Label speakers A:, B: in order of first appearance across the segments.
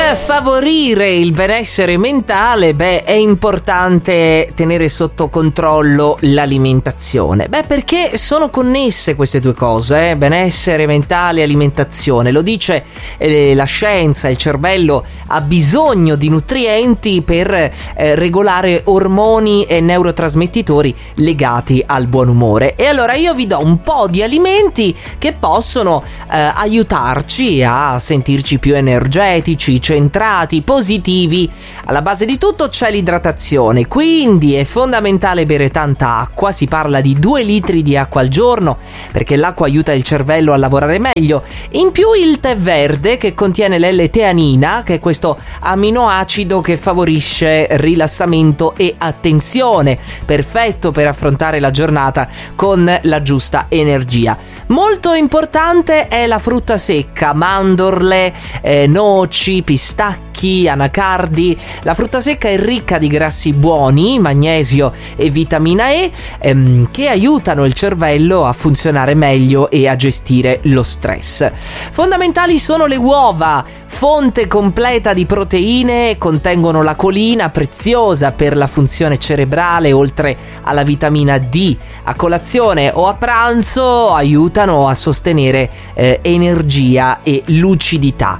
A: favorire il benessere mentale, è importante tenere sotto controllo l'alimentazione. Perché sono connesse queste due cose, benessere mentale e alimentazione. Lo dice la scienza, il cervello ha bisogno di nutrienti per regolare ormoni e neurotrasmettitori legati al buon umore. E allora io vi do un po' di alimenti che possono aiutarci a sentirci più energetici, centrati, positivi. Alla base di tutto c'è l'idratazione, quindi è fondamentale bere tanta acqua. Si parla di 2 litri di acqua al giorno perché l'acqua aiuta il cervello a lavorare meglio. In più il tè verde, che contiene l'L-teanina, che è questo aminoacido che favorisce rilassamento e attenzione, perfetto per affrontare la giornata con la giusta energia. Molto importante è la frutta secca, mandorle, noci, pistacchi, anacardi. La frutta secca è ricca di grassi buoni, magnesio e vitamina E, che aiutano il cervello a funzionare meglio e a gestire lo stress. Fondamentali sono le uova, fonte completa di proteine, contengono la colina, preziosa per la funzione cerebrale, oltre alla vitamina D. A colazione o a pranzo aiutano a sostenere energia e lucidità.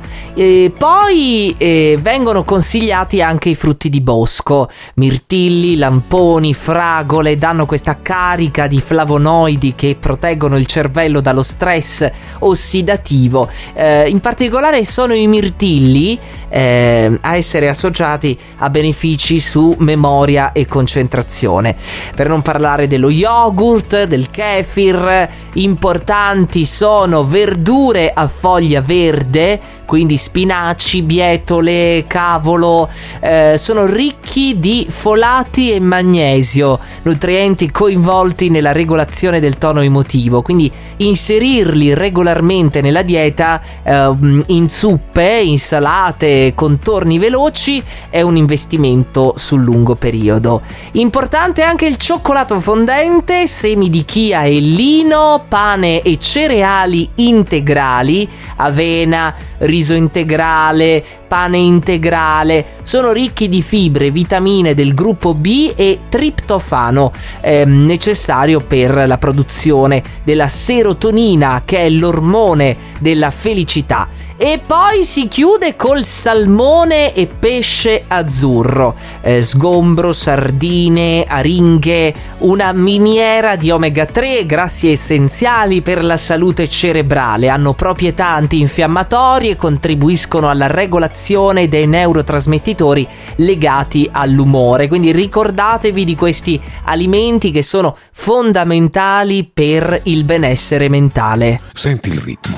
A: Poi vengono consigliati anche i frutti di bosco, mirtilli, lamponi, fragole, danno questa carica di flavonoidi che proteggono il cervello dallo stress ossidativo. In particolare sono i mirtilli a essere associati a benefici su memoria e concentrazione. Per non parlare dello yogurt, del kefir. Importanti sono verdure a foglia verde, quindi spinaci, bietole, cavolo, sono ricchi di folati e magnesio, nutrienti coinvolti nella regolazione del tono emotivo, quindi inserirli regolarmente nella dieta, in zuppe, insalate, contorni veloci, è un investimento sul lungo periodo. Importante anche il cioccolato fondente, semi di chia e lino, pane e cereali integrali, avena, riso integrale, pane integrale, sono ricchi di fibre, vitamine del gruppo B e triptofano, necessario per la produzione della serotonina, che è l'ormone della felicità. E poi si chiude col salmone e pesce azzurro, sgombro, sardine, aringhe, una miniera di omega 3, grassi essenziali per la salute cerebrale, hanno proprietà antinfiammatorie, contribuiscono alla regolazione dei neurotrasmettitori legati all'umore. Quindi ricordatevi di questi alimenti che sono fondamentali per il benessere mentale.
B: Senti il ritmo.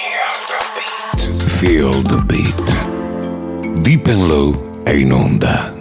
B: Feel the beat. Deep and Low è in onda